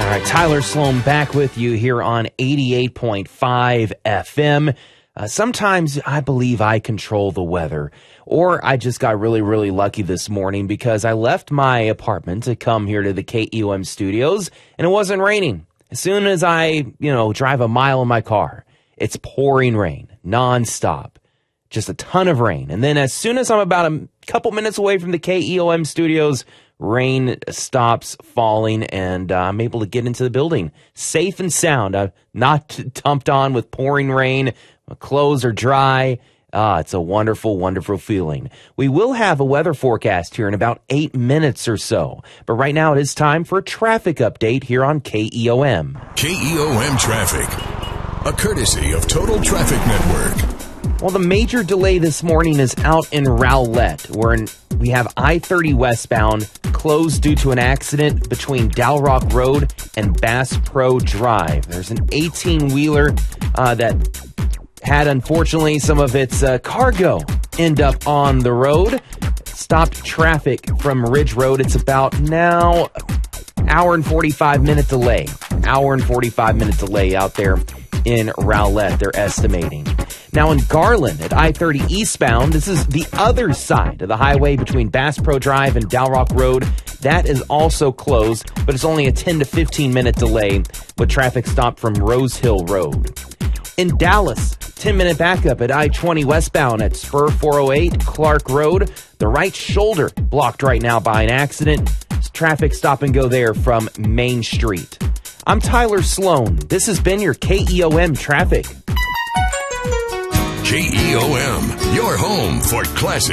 All right, Tyler Sloan back with you here on 88.5 FM. Sometimes I believe I control the weather, or I just got really, really lucky this morning because I left my apartment to come here to the KEOM studios, and it wasn't raining. As soon as I, drive a mile in my car, it's pouring rain nonstop, just a ton of rain. And then as soon as I'm about a couple minutes away from the KEOM studios, rain stops falling, and I'm able to get into the building safe and sound. I'm not dumped on with pouring rain. My clothes are dry. It's a wonderful, wonderful feeling. We will have a weather forecast here in about 8 minutes or so. But right now it is time for a traffic update here on KEOM. KEOM Traffic, a courtesy of Total Traffic Network. Well, the major delay this morning is out in Rowlett, where we have I-30 westbound closed due to an accident between Dalrock Road and Bass Pro Drive. There's an 18-wheeler that had, unfortunately, some of its cargo end up on the road. Stopped traffic from Ridge Road. It's about now hour and 45-minute delay. Hour and 45-minute delay out there in Rowlett, they're estimating. Now in Garland at I-30 eastbound, this is the other side of the highway between Bass Pro Drive and Dalrock Road. That is also closed, but it's only a 10 to 15-minute delay with traffic stopped from Rose Hill Road. In Dallas, 10-minute backup at I-20 westbound at Spur 408 Clark Road. The right shoulder blocked right now by an accident. Traffic stop and go there from Main Street. I'm Tyler Sloan. This has been your KEOM Traffic. KEOM, your home for classic